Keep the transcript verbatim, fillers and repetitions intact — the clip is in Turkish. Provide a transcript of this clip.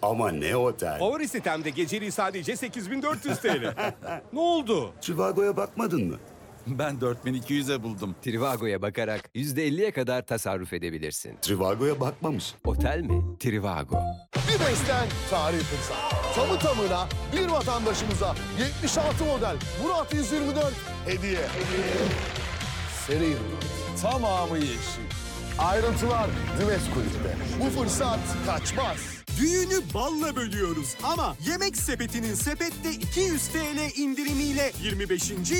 Ama ne otel? Favori sitemde geceliği sadece sekiz bin dört yüz T L. Ne oldu? Trivago'ya bakmadın mı? Ben dört bin iki yüze buldum. Trivago'ya bakarak yüzde elliye kadar tasarruf edebilirsin. Trivago'ya bakmamış. Otel mi? Trivago. Bir besten tarih fırsat. Tamı tamına bir vatandaşımıza yetmiş altı model Murat yüz yirmi dört hediye. Seri Murat. Tamamı yeşil. Ayrıntılar Dümes Kulüp'te. Bu fırsat kaçmaz. Düğünü balla bölüyoruz ama Yemek Sepeti'nin sepette iki yüz T L indirimiyle yirmi beşinci